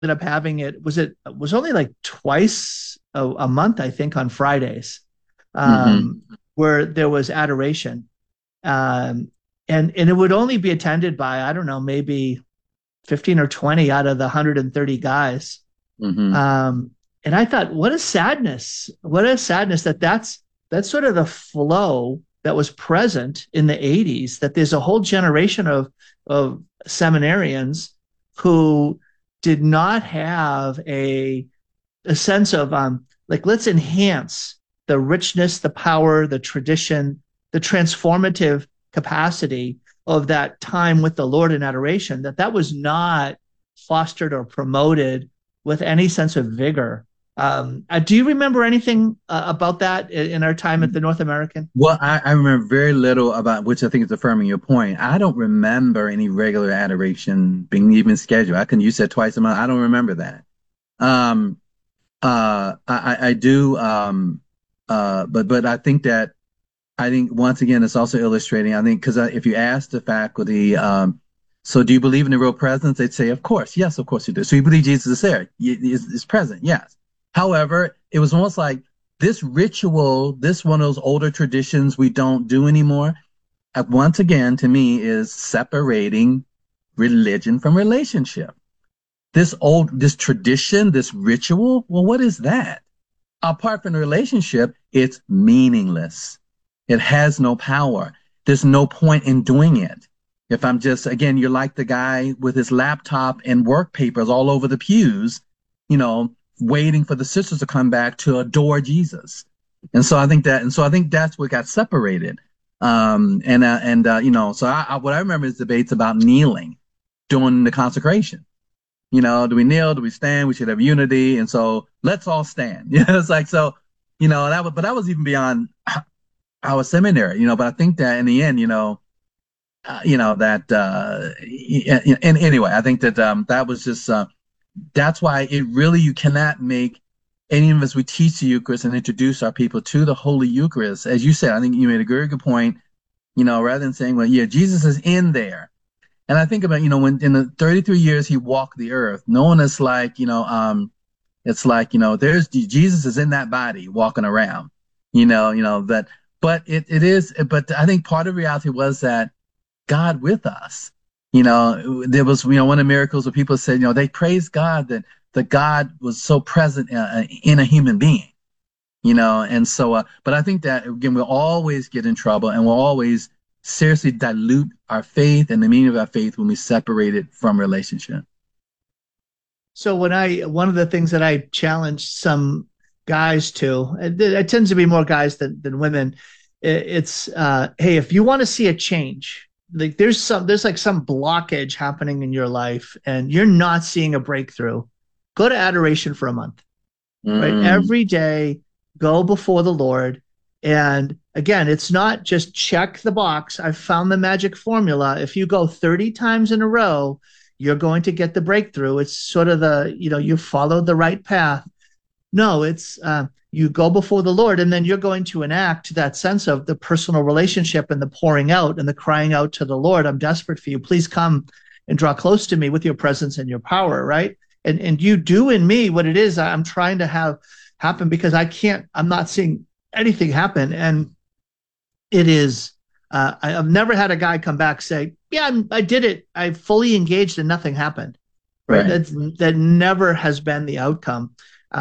up having it was only like twice a month, I think, on Fridays, Hmm. where there was adoration. Um, and it would only be attended by, I don't know, maybe 15 or 20 out of the 130 guys. Hmm. Um, and I thought, what a sadness that's sort of the flow that was present in the 80s, that there's a whole generation of seminarians who did not have a sense of like, let's enhance the richness, the power, the tradition, the transformative capacity of that time with the Lord in adoration, that was not fostered or promoted with any sense of vigor. Do you remember anything about that in our time at the North American? Well, I remember very little about, which I think is affirming your point. I don't remember any regular adoration being even scheduled. You said twice a month. I don't remember that. Um, I do, but I think once again, it's also illustrating. I think because if you ask the faculty, so do you believe in the real presence? They'd say, of course, yes, of course you do. So you believe Jesus is there, is present, yes. However, it was almost like this ritual, this one of those older traditions we don't do anymore. Once again, to me, is separating religion from relationship. This tradition, this ritual, well, what is that? Apart from the relationship, it's meaningless. It has no power. There's no point in doing it. If I'm just, again, you're like the guy with his laptop and work papers all over the pews, you know, waiting for the sisters to come back to adore Jesus. And so I think that's what got separated. So what I remember is debates about kneeling during the consecration. Do we kneel? Do we stand? We should have unity. And so let's all stand. It's like, so, but that was even beyond our seminary, but I think that in the end, and anyway, I think that, that was just, that's why you cannot make any of us, we teach the Eucharist and introduce our people to the Holy Eucharist. As you said, I think you made a very good point, rather than saying, well, yeah, Jesus is in there. And I think about, when in the 33 years he walked the earth, no one is like, it's like, there's Jesus is in that body walking around, that, but but I think part of reality was that God with us, there was, one of the miracles where people said, they praised God that God was so present in a human being, and so, but I think that again, we'll always get in trouble and we'll always seriously dilute our faith and the meaning of our faith when we separate it from relationship. So one of the things that I challenge some guys to, it tends to be more guys than women. It's hey, if you want to see a change, like there's like some blockage happening in your life, and you're not seeing a breakthrough. Go to adoration for a month, right? Mm, Every day, go before the Lord. And again, it's not just check the box. I've found the magic formula. If you go 30 times in a row, you're going to get the breakthrough. It's sort of you followed the right path. No, it's you go before the Lord, and then you're going to enact that sense of the personal relationship and the pouring out and the crying out to the Lord. I'm desperate for you. Please come and draw close to me with your presence and your power, right? And you do in me what it is I'm trying to have happen, because I'm not seeing anything happen. And it is, I've never had a guy come back say, yeah, I did it. I fully engaged and nothing happened. Right. right. That never has been the outcome.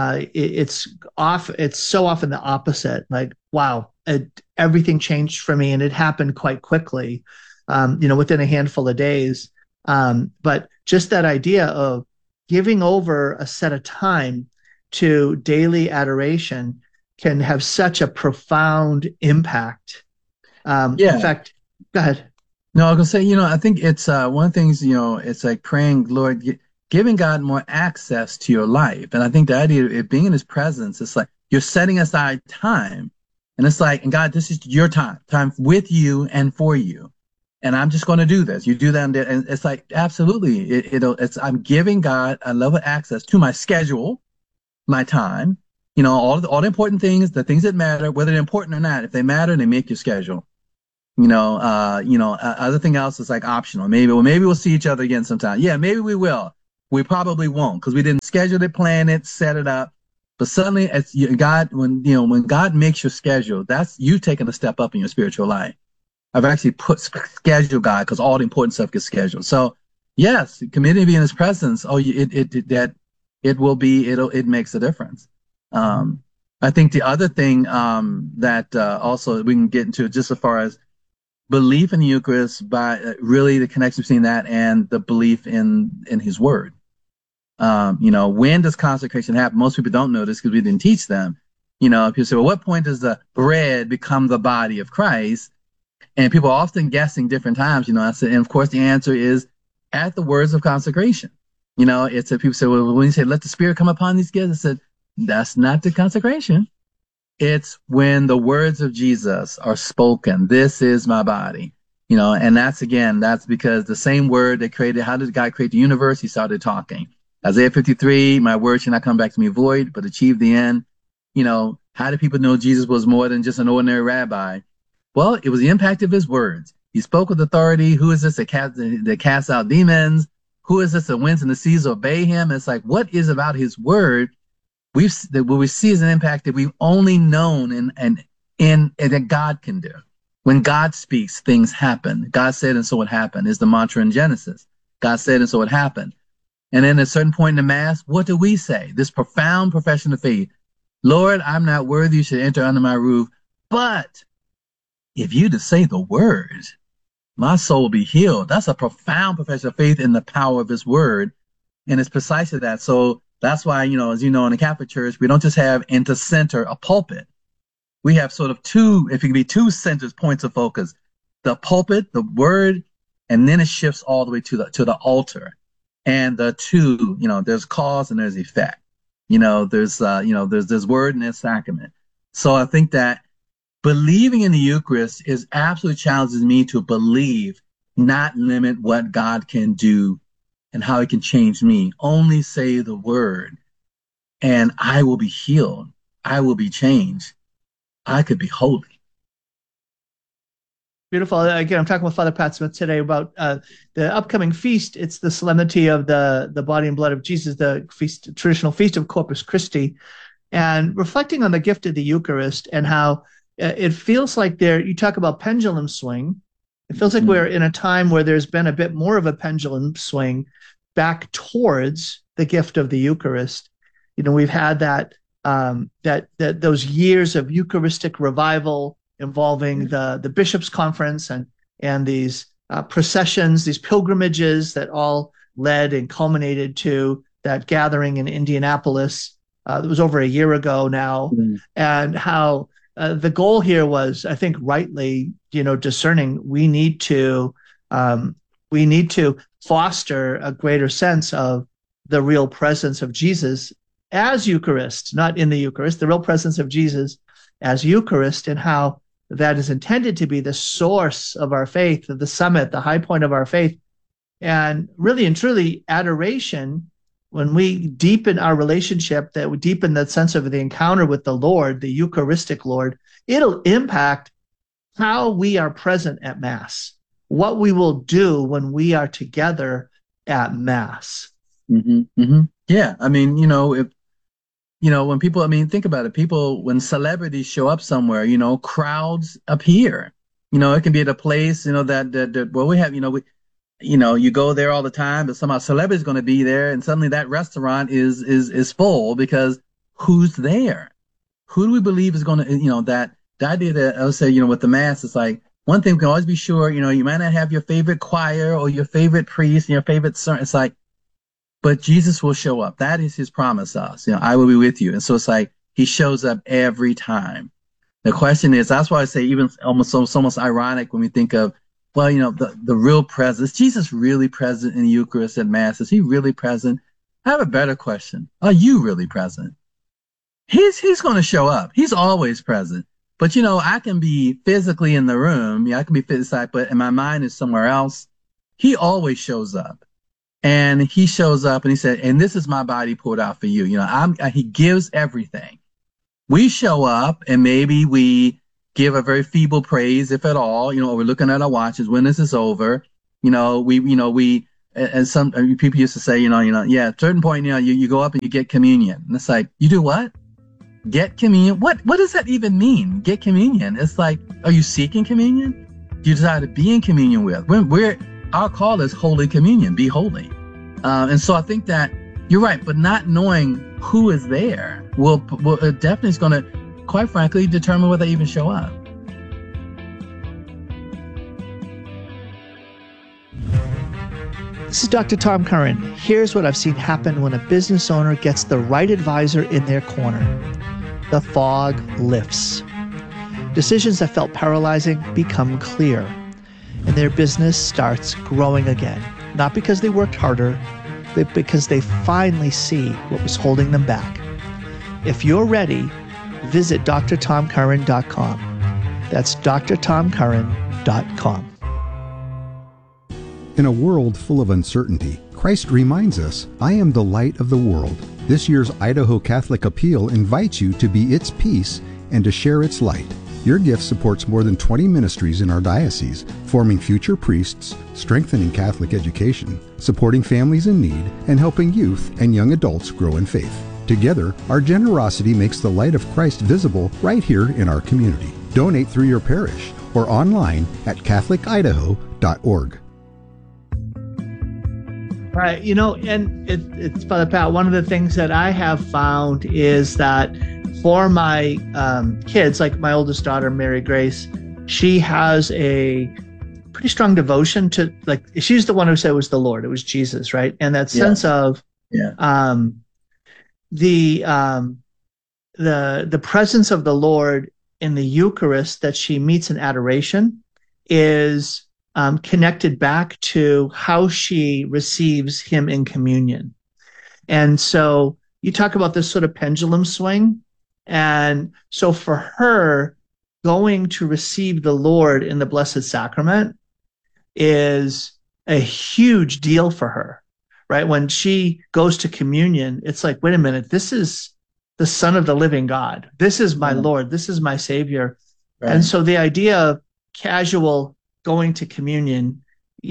It's so often the opposite. Like, wow, everything changed for me, and it happened quite quickly, within a handful of days. But just that idea of giving over a set of time to daily adoration can have such a profound impact. In Yeah. fact, go ahead. No, I was gonna say, I think it's one of the things, it's like praying, Lord, giving God more access to your life. And I think the idea of it being in his presence, it's like you're setting aside time. And it's like, and God, this is your time with you and for you. And I'm just going to do this. You do that, and it's like absolutely. I'm giving God a level of access to my schedule, my time. All the important things, the things that matter, whether they're important or not. If they matter, they make your schedule. Other thing else is like optional. Maybe we'll see each other again sometime. Yeah, maybe we will. We probably won't because we didn't schedule it, plan it, set it up. But suddenly, as God, when God makes your schedule, that's you taking a step up in your spiritual life. I've actually put schedule God because all the important stuff gets scheduled. So yes, committing to be in His presence. Oh, it makes a difference. I think the other thing that also we can get into just as far as belief in the Eucharist by really the connection between that and the belief in His Word. When does consecration happen? Most people don't know this because we didn't teach them. People say, well, what point does the bread become the body of Christ? And people are often guessing different times. I said, and of course the answer is at the words of consecration. It's that people say, well, when you say, let the Spirit come upon these gifts, I said, that's not the consecration. It's when the words of Jesus are spoken. This is my body. And that's because the same word that created, how did God create the universe? He started talking. Isaiah 53, my word shall not come back to me void, but achieve the end. How do people know Jesus was more than just an ordinary rabbi? Well, it was the impact of His words. He spoke with authority. Who is this that casts out demons? Who is this that winds and the seas obey Him? It's like, what is about His word? What we see is an impact that we've only known and that God can do. When God speaks, things happen. God said, and so it happened, is the mantra in Genesis. God said, and so it happened. And then at a certain point in the Mass, what do we say? This profound profession of faith. Lord, I'm not worthy you should enter under my roof, but if you just say the word, my soul will be healed. That's a profound profession of faith in the power of His word. And it's precisely that. So that's why, as you know, in the Catholic Church, we don't just have in the center a pulpit. We have sort of two centers, points of focus. The pulpit, the word, and then it shifts all the way to the altar. And the two, there's cause and there's effect. There's word and there's sacrament. So I think that believing in the Eucharist is absolutely challenges me to believe, not limit what God can do and how He can change me. Only say the word and I will be healed. I will be changed. I could be holy. Beautiful. Again, I'm talking with Father Pat Smith today about the upcoming feast. It's the solemnity of the body and blood of Jesus, the traditional feast of Corpus Christi, and reflecting on the gift of the Eucharist and how it feels like you talk about pendulum swing. It feels like we're in a time where there's been a bit more of a pendulum swing back towards the gift of the Eucharist. We've had that those years of Eucharistic revival involving the Bishops' Conference and these processions, these pilgrimages that all led and culminated to that gathering in Indianapolis. It was over a year ago now, and how the goal here was, I think, rightly, discerning. We need to foster a greater sense of the real presence of Jesus as Eucharist, not in the Eucharist, the real presence of Jesus as Eucharist, and how that is intended to be the source of our faith, the summit, the high point of our faith. And really and truly, adoration, when we deepen our relationship, that we deepen that sense of the encounter with the Lord, the Eucharistic Lord, it'll impact how we are present at Mass, what we will do when we are together at Mass. Mm-hmm, mm-hmm. Yeah, I mean, when people, think about it. When celebrities show up somewhere, crowds appear. It can be at a place, well, we have, you go there all the time, but somehow celebrity's going to be there, and suddenly that restaurant is full because who's there? Who do we believe is going to, the idea that I would say, with the Mass, it's like one thing we can always be sure, you might not have your favorite choir or your favorite priest and your favorite sermon. It's like, but Jesus will show up. That is His promise to us. I will be with you. And so it's like He shows up every time. The question is, that's why I say even it's almost ironic when we think of, well, the real presence. Is Jesus really present in the Eucharist at Mass? Is He really present? I have a better question. Are you really present? He's going to show up. He's always present. But, I can be physically in the room. Yeah, I can be physically, but my mind is somewhere else. He always shows up. And He shows up and He said, and this is my body poured out for you. He gives everything. We show up and maybe we give a very feeble praise, if at all, we're looking at our watches when this is over. We and some people used to say, yeah, at a certain point, you go up and you get communion. And it's like, you do what? Get communion? What does that even mean? Get communion? It's like, are you seeking communion? Do you desire to be in communion with? Our call is Holy Communion, be holy. And so I think that you're right, but not knowing who is there will it definitely is going to, quite frankly, determine whether they even show up. This is Dr. Tom Curran. Here's what I've seen happen when a business owner gets the right advisor in their corner. The fog lifts. Decisions that felt paralyzing become clear, and their business starts growing again. Not because they worked harder, but because they finally see what was holding them back. If you're ready, visit drtomcurran.com. That's drtomcurran.com. In a world full of uncertainty, Christ reminds us, I am the light of the world. This year's Idaho Catholic Appeal invites you to be its peace and to share its light. Your gift supports more than 20 ministries in our diocese, forming future priests, strengthening Catholic education, supporting families in need, and helping youth and young adults grow in faith. Together, our generosity makes the light of Christ visible right here in our community. Donate through your parish or online at catholicidaho.org. Right. And it's Father Pat, one of the things that I have found is that for my kids, like my oldest daughter, Mary Grace, she has a pretty strong devotion to, like, she's the one who said it was the Lord, it was Jesus, right? And that sense of the presence of the Lord in the Eucharist that she meets in adoration is connected back to how she receives him in communion. And so you talk about this sort of pendulum swing. And so for her, going to receive the Lord in the Blessed Sacrament is a huge deal for her, right? When she goes to communion, it's like, wait a minute, this is the Son of the living God. This is my Lord. This is my Savior. Right. And so the idea of casual going to communion,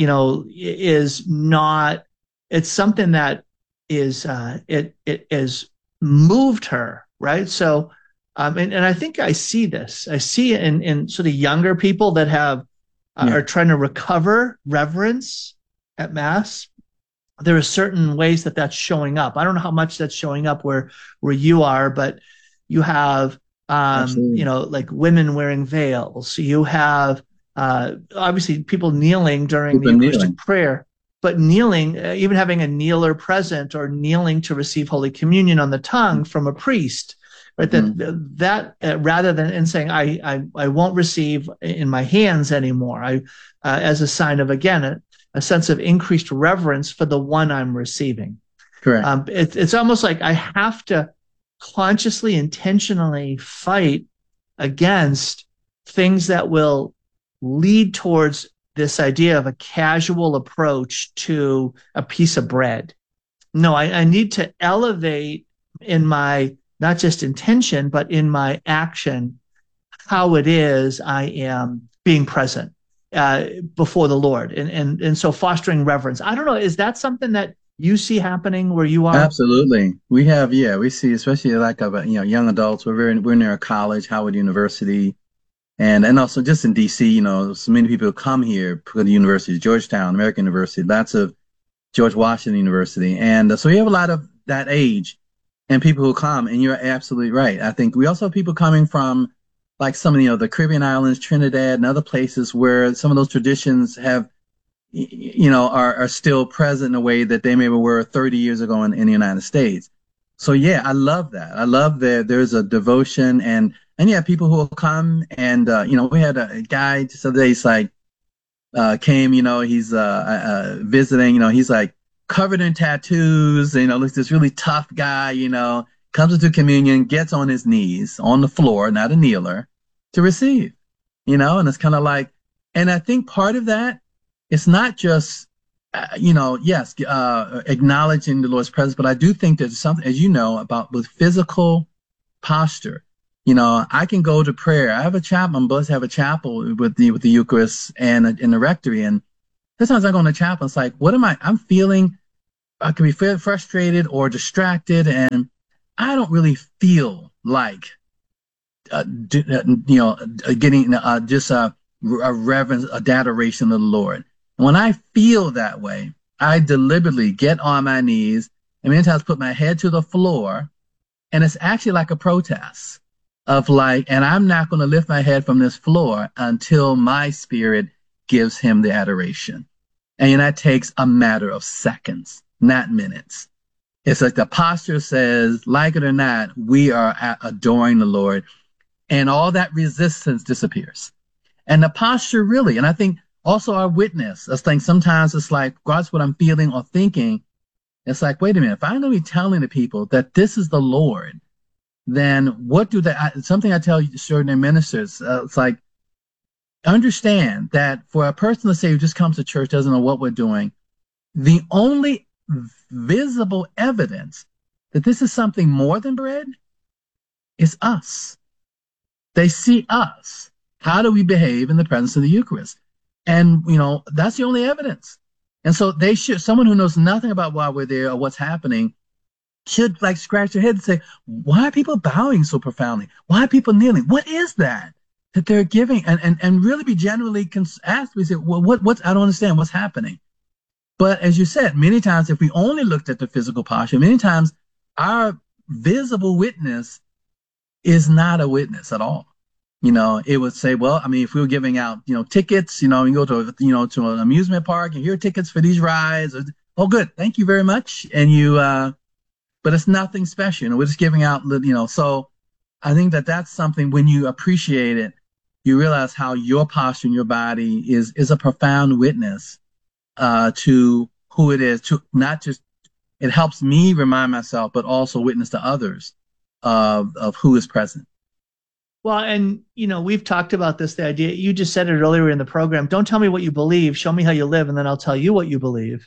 is not, it's something that is, it has moved her, right? So, and I think I see this. I see it in sort of younger people that have, are trying to recover reverence at Mass. There are certain ways that that's showing up. I don't know how much that's showing up where you are, but you have, like women wearing veils. You have, obviously people kneeling during the Eucharistic prayer, but kneeling, even having a kneeler present or kneeling to receive Holy Communion on the tongue from a priest, right? That rather than and saying, I won't receive in my hands anymore, as a sign of, again, a sense of increased reverence for the one I'm receiving. Correct. It's almost like I have to consciously, intentionally fight against things that will lead towards this idea of a casual approach to a piece of bread. No, I need to elevate in my, not just intention, but in my action, how it is I am being present before the Lord. And so fostering reverence. I don't know, is that something that you see happening where you are? Absolutely. We have, we see, especially like young adults. We're near a college, Howard University. And also just in DC, so many people come here for the universities, Georgetown, American University, lots of George Washington University. And so we have a lot of that age and people who come, and you're absolutely right. I think we also have people coming from like some of, the Caribbean islands, Trinidad and other places where some of those traditions have, are still present in a way that they maybe were 30 years ago in the United States. So yeah, I love that. I love that there's a devotion and people who will come and, we had a guy just the other day, he's like, came, he's visiting, he's like covered in tattoos, looks this really tough guy, comes into communion, gets on his knees on the floor, not a kneeler, to receive, and it's kind of like, and I think part of that, it's not just, acknowledging the Lord's presence, but I do think there's something, as you know, about with physical posture. I can go to prayer. I have a chapel. I'm blessed to have a chapel with the Eucharist and in the rectory. And sometimes I go into chapel, it's like, what am I'm feeling, I can be frustrated or distracted, and I don't really feel like, getting just a reverence, a adoration of the Lord. And when I feel that way, I deliberately get on my knees and many times put my head to the floor, and it's actually like a protest of like, and I'm not going to lift my head from this floor until my spirit gives him the adoration. And that takes a matter of seconds, not minutes. It's like the posture says, like it or not, we are adoring the Lord, and all that resistance disappears. And the posture really, and I think also our witness, I think sometimes it's like, God's what I'm feeling or thinking. It's like, wait a minute, if I'm going to be telling the people that this is the Lord, then what do they, something I tell certain ministers, it's like, understand that for a person to say who just comes to church, doesn't know what we're doing, the only visible evidence that this is something more than bread is us. They see us. How do we behave in the presence of the Eucharist? And, that's the only evidence. And so someone who knows nothing about why we're there or what's happening should like scratch their head and say, why are people bowing so profoundly? Why are people kneeling? What is that they're giving? And really be genuinely asked, we say, well, I don't understand what's happening. But as you said, many times, if we only looked at the physical posture, many times our visible witness is not a witness at all. It would say, well, I mean, if we were giving out, tickets, you go to, to an amusement park and here are tickets for these rides. Oh, good. Thank you very much. And but it's nothing special. We're just giving out, so I think that's something when you appreciate it, you realize how your posture in your body is a profound witness to who it is, to not just, it helps me remind myself, but also witness to others of who is present. Well, and, we've talked about this, the idea, you just said it earlier in the program, don't tell me what you believe, show me how you live, and then I'll tell you what you believe.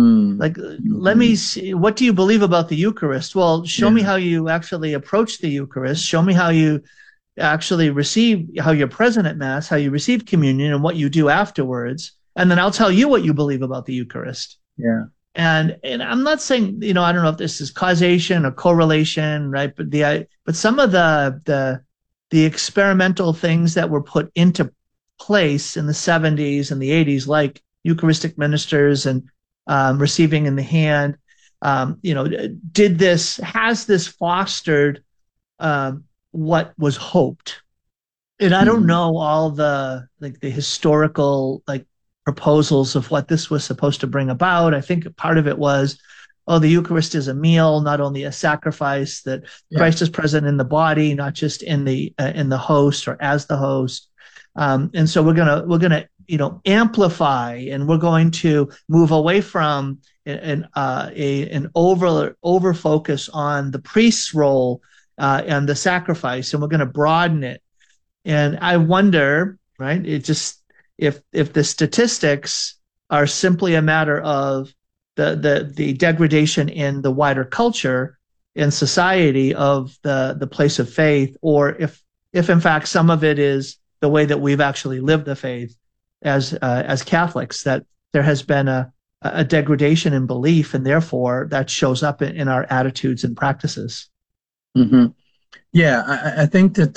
Let me see, what do you believe about the Eucharist? Well, show me how you actually approach the Eucharist. Show me how you actually how you're present at Mass, how you receive communion, and what you do afterwards. And then I'll tell you what you believe about the Eucharist. Yeah. And I'm not saying, I don't know if this is causation or correlation, right? But some of the experimental things that were put into place in the 70s and the 80s, like Eucharistic ministers and receiving in the hand, has this fostered what was hoped? And I don't know all the historical proposals of what this was supposed to bring about. I think part of it was, the Eucharist is a meal, not only a sacrifice, that Christ is present in the body, not just in the host or as the host. And so we're gonna amplify, and we're going to move away from an over focus on the priest's role and the sacrifice, and we're going to broaden it. And I wonder, right? If the statistics are simply a matter of the degradation in the wider culture in society of the place of faith, or if in fact some of it is the way that we've actually lived the faith as Catholics, that there has been a degradation in belief, and therefore that shows up in our attitudes and practices. Mm-hmm. Yeah, I think that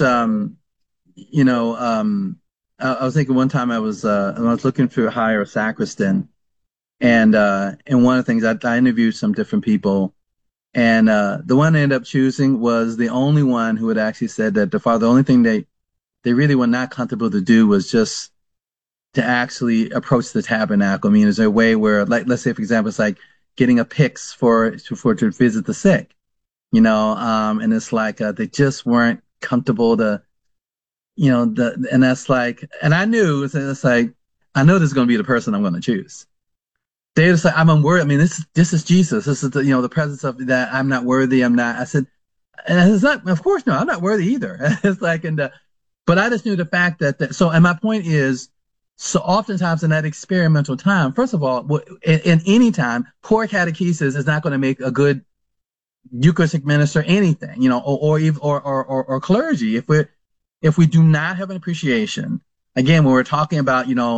I was thinking one time I was looking to hire a sacristan. And one of the things I interviewed some different people, and the one I ended up choosing was the only one who had actually said that the only thing they really were not comfortable to do was just to actually approach the tabernacle. I mean, is there a way where, like, let's say, for example, it's like getting a Pix to visit the sick, and it's like they just weren't comfortable to, and that's like, and I knew it's like, I know this is going to be the person I'm going to choose. They just like, I'm unworthy. I mean, this is Jesus. This is the presence of that. I'm not worthy. I'm not. I said, and it's not. Of course, no, I'm not worthy either. It's like, but I just knew the fact that. So, and my point is, so oftentimes in that experimental time, first of all, in any time, poor catechesis is not going to make a good Eucharistic minister anything, or clergy. If we do not have an appreciation, again, when we're talking about,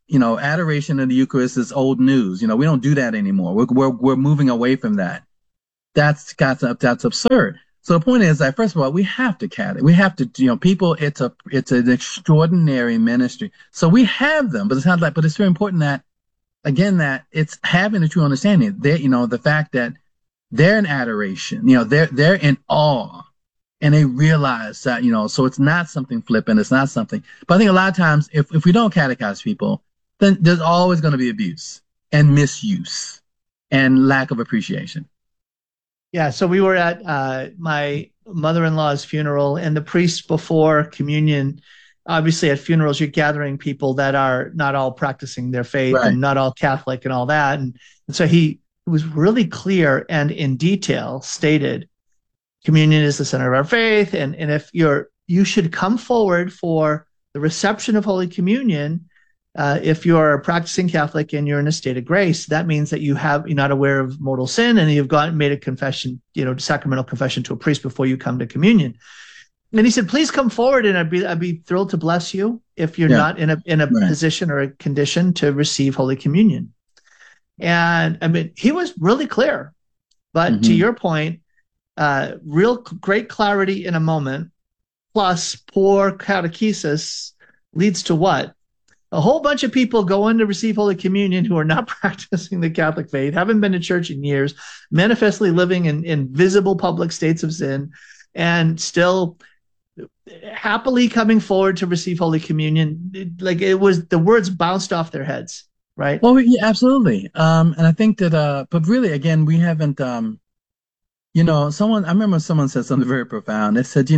adoration of the Eucharist is old news. We don't do that anymore. We're moving away from that. That's absurd. So the point is that, first of all, we have to cat it. We have to, people. It's an extraordinary ministry. So we have them, but it's very important that, again, that it's having a true understanding. The fact that they're in adoration. They're in awe, and they realize that. So it's not something flippant. It's not something. But I think a lot of times, if we don't catechize people, then there's always going to be abuse and misuse and lack of appreciation. Yeah, so we were at my mother-in-law's funeral, and the priest before communion, obviously at funerals, you're gathering people that are not all practicing their faith, right, and not all Catholic and all that. And so he was really clear and in detail stated, communion is the center of our faith. And if you should come forward for the reception of Holy Communion. If you're a practicing Catholic and you're in a state of grace, that means that you're not aware of mortal sin, and you've gone and made a confession, sacramental confession to a priest before you come to communion. And he said, please come forward, and I'd be thrilled to bless you if you're not in a right position or a condition to receive Holy Communion. And he was really clear, but to your point, real great clarity in a moment, plus poor catechesis leads to what? A whole bunch of people go in to receive Holy Communion who are not practicing the Catholic faith, haven't been to church in years, manifestly living in visible public states of sin, and still happily coming forward to receive Holy Communion. Like, it was, the words bounced off their heads, right? Well, yeah, absolutely. And I think that, but really, again, we haven't, I remember someone said something very profound. They said,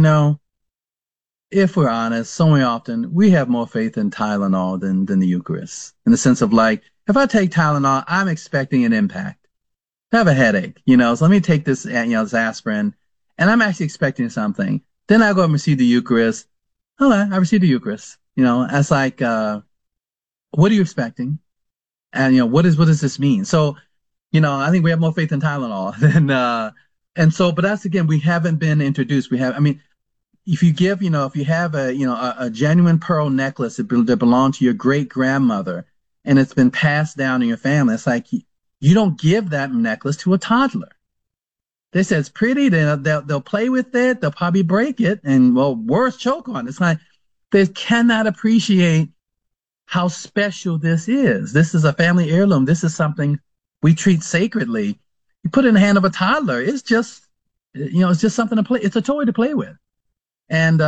if we're honest, so many often we have more faith in Tylenol than the Eucharist, in the sense of, like, if I take Tylenol, I'm expecting an impact. I have a headache, so let me take this, this aspirin, and I'm actually expecting something. Then I go and receive the Eucharist. Oh, I received the Eucharist. It's like, what are you expecting? And what does this mean? So, I think we have more faith in Tylenol than but that's, again, we haven't been introduced. If you give, if you have a genuine pearl necklace that belonged to your great grandmother, and it's been passed down in your family, it's like you don't give that necklace to a toddler. They say it's pretty, they'll play with it, they'll probably break it, and worse, choke on it. It's like they cannot appreciate how special this is. This is a family heirloom. This is something we treat sacredly. You put it in the hand of a toddler, it's just it's just something to play. It's a toy to play with. And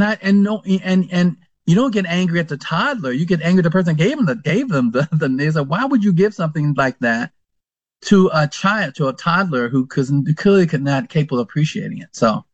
you don't get angry at the toddler. You get angry at the person that gave them the. So why would you give something like that to a child, to a toddler who clearly could not capable of appreciating it? So,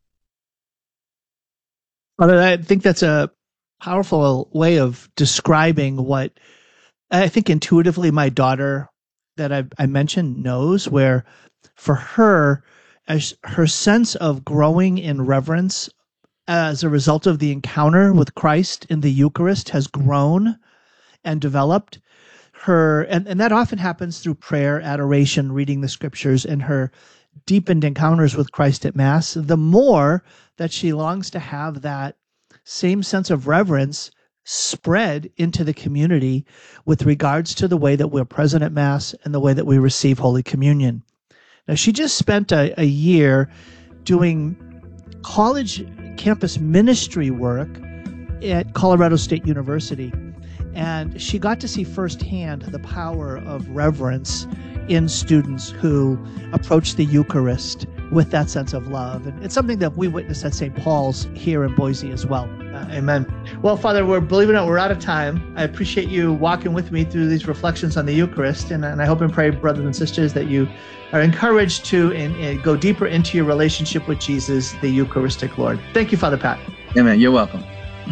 Father, I think that's a powerful way of describing what I think intuitively my daughter that I mentioned knows, where for her, as her sense of growing in reverence as a result of the encounter with Christ in the Eucharist has grown and developed. And that often happens through prayer, adoration, reading the scriptures, and her deepened encounters with Christ at Mass. The more that she longs to have that same sense of reverence spread into the community with regards to the way that we're present at Mass and the way that we receive Holy Communion. Now, she just spent a year doing college campus ministry work at Colorado State University, and she got to see firsthand the power of reverence in students who approach the Eucharist with that sense of love. And it's something that we witness at St. Paul's here in Boise as well. Amen. Well, Father, believe it or not, we're out of time. I appreciate you walking with me through these reflections on the Eucharist, and I hope and pray, brothers and sisters, that you are encouraged to go deeper into your relationship with Jesus, the Eucharistic Lord. Thank you, Father Pat. Amen. You're welcome.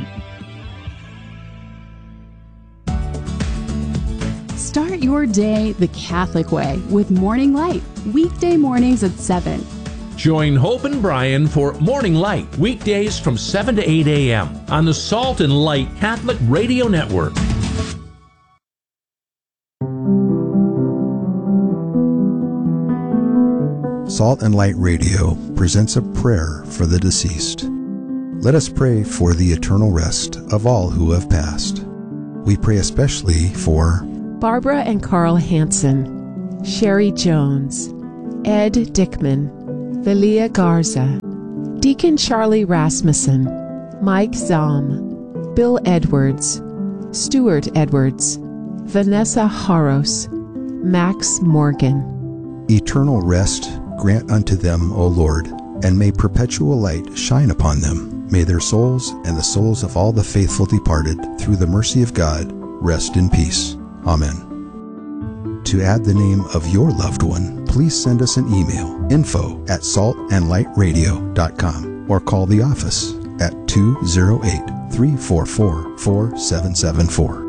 Start your day the Catholic way with Morning Light, weekday mornings at 7. Join Hope and Brian for Morning Light, weekdays from 7 to 8 a.m. on the Salt and Light Catholic Radio Network. Salt and Light Radio presents a prayer for the deceased. Let us pray for the eternal rest of all who have passed. We pray especially for Barbara and Carl Hansen, Sherry Jones, Ed Dickman, Velia Garza, Deacon Charlie Rasmussen, Mike Zahm, Bill Edwards, Stuart Edwards, Vanessa Haros, Max Morgan. eternal rest grant unto them, O Lord, and may perpetual light shine upon them. May their souls and the souls of all the faithful departed, through the mercy of God, rest in peace. Amen. To add the name of your loved one, please send us an email, info@saltandlightradio.com, or call the office at 208-344-4774.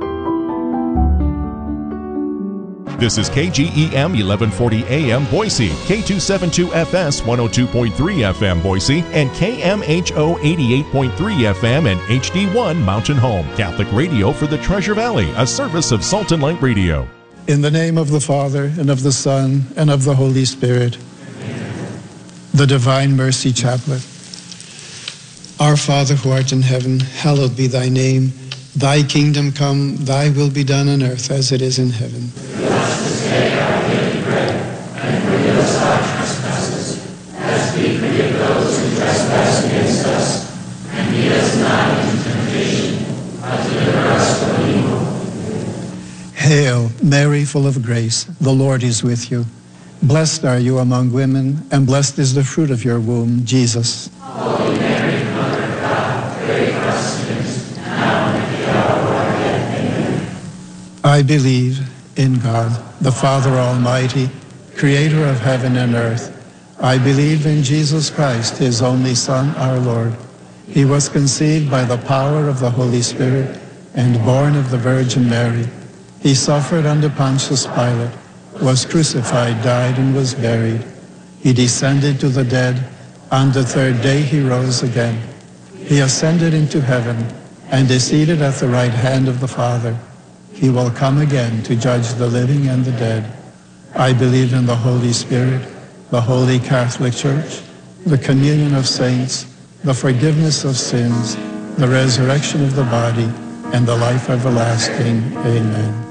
This is KGEM 1140 AM Boise, K272FS 102.3 FM Boise, and KMHO 88.3 FM and HD1 Mountain Home. Catholic radio for the Treasure Valley, a service of Salt and Light Radio. In the name of the Father, and of the Son, and of the Holy Spirit. Amen. The Divine Mercy Chaplet. Our Father who art in heaven, hallowed be thy name. Thy kingdom come, thy will be done on earth as it is in heaven. Give us this day our daily bread, and forgive us our trespasses, as we forgive those who trespass against us. And lead us not into temptation, but deliver us from evil. Hail, Mary, full of grace, the Lord is with you. Blessed are you among women, and blessed is the fruit of your womb, Jesus. Holy Mary, Mother of God, pray for us sinners, now and at the hour of our death. Amen. I believe in God, the Father Almighty, creator of heaven and earth. I believe in Jesus Christ, his only Son, our Lord. He was conceived by the power of the Holy Spirit and born of the Virgin Mary. He suffered under Pontius Pilate, was crucified, died, and was buried. He descended to the dead. On the third day he rose again. He ascended into heaven and is seated at the right hand of the Father. He will come again to judge the living and the dead. I believe in the Holy Spirit, the Holy Catholic Church, the communion of saints, the forgiveness of sins, the resurrection of the body, and the life everlasting. Amen.